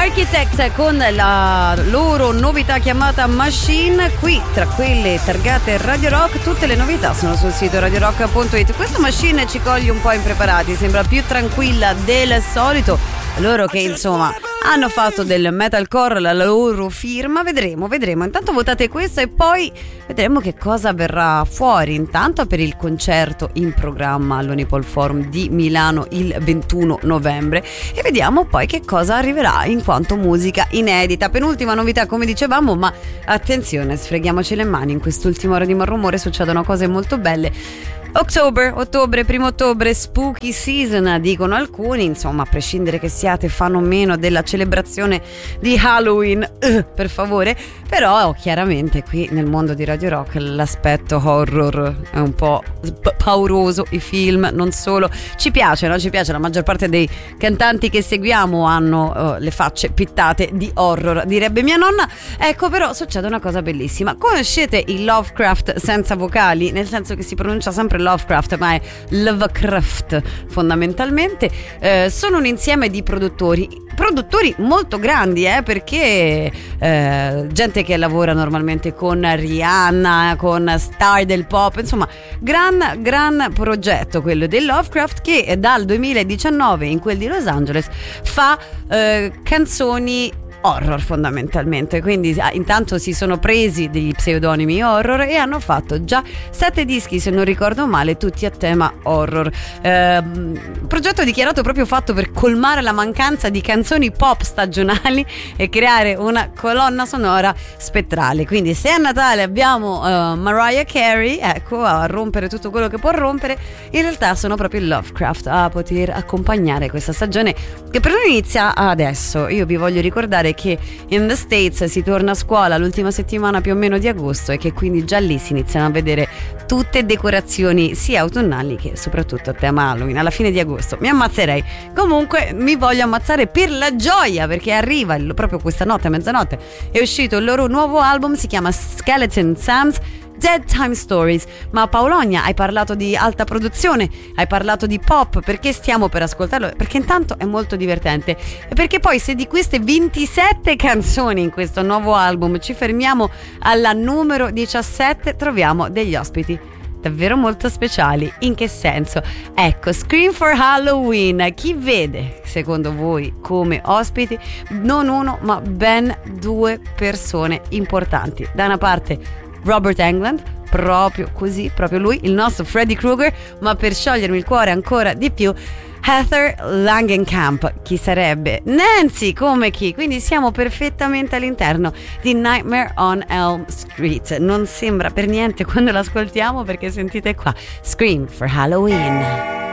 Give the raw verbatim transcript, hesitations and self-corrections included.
Architects con la loro novità chiamata Machine, qui tra quelle targate Radio Rock. Tutte le novità sono sul sito radio rock punto it. Questa Machine ci coglie un po' impreparati, sembra più tranquilla del solito. Loro che insomma hanno fatto del metalcore la loro firma, vedremo, vedremo. Intanto votate questo e poi vedremo che cosa verrà fuori. Intanto per il concerto in programma all'Unipol Forum di Milano il ventuno novembre e vediamo poi che cosa arriverà in quanto musica inedita. Penultima novità, come dicevamo, ma attenzione, sfreghiamoci le mani, in quest'ultima ora di Malrumore succedono cose molto belle. October, ottobre, primo ottobre, spooky season, dicono alcuni, insomma, a prescindere che siate fan o meno della celebrazione di Halloween, uh, per favore, però chiaramente qui nel mondo di Radio Rock l'aspetto horror è un po' pauroso, i film, non solo, ci piace, no? Ci piace, la maggior parte dei cantanti che seguiamo hanno uh, le facce pittate di horror, direbbe mia nonna. Ecco, però succede una cosa bellissima, conoscete il Lovecraft senza vocali, nel senso che si pronuncia sempre Lovecraft ma è Lovecraft fondamentalmente. Eh, sono un insieme di produttori produttori molto grandi, eh, perché eh, gente che lavora normalmente con Rihanna, con star del pop, insomma gran gran progetto quello del Lovecraft, che dal duemiladiciannove in quel di Los Angeles fa eh, canzoni horror fondamentalmente, quindi intanto si sono presi degli pseudonimi horror e hanno fatto già sette dischi, se non ricordo male, tutti a tema horror. Eh, progetto dichiarato proprio fatto per colmare la mancanza di canzoni pop stagionali e creare una colonna sonora spettrale. Quindi se a Natale abbiamo uh, Mariah Carey, ecco, a rompere tutto quello che può rompere, in realtà sono proprio il Lovecraft a poter accompagnare questa stagione che per noi inizia adesso. Io vi voglio ricordare che in the States si torna a scuola l'ultima settimana più o meno di agosto e che quindi già lì si iniziano a vedere tutte decorazioni sia autunnali che soprattutto a tema Halloween alla fine di agosto. Mi ammazzerei. Comunque mi voglio ammazzare per la gioia, perché arriva il, proprio questa notte a mezzanotte è uscito il loro nuovo album, si chiama Skeleton Sam's Dead Time Stories. Ma Paolonia, hai parlato di alta produzione, hai parlato di pop, perché stiamo per ascoltarlo? Perché intanto è molto divertente e perché poi se di queste ventisette canzoni in questo nuovo album ci fermiamo alla numero diciassette, troviamo degli ospiti davvero molto speciali. In che senso? Ecco, Scream for Halloween, chi vede secondo voi come ospiti non uno ma ben due persone importanti? Da una parte Robert Englund, proprio così, proprio lui, il nostro Freddy Krueger, ma per sciogliermi il cuore ancora di più, Heather Langenkamp. Chi sarebbe? Nancy, come chi? Quindi siamo perfettamente all'interno di Nightmare on Elm Street. Non sembra per niente quando l'ascoltiamo, perché sentite qua, Scream for Halloween.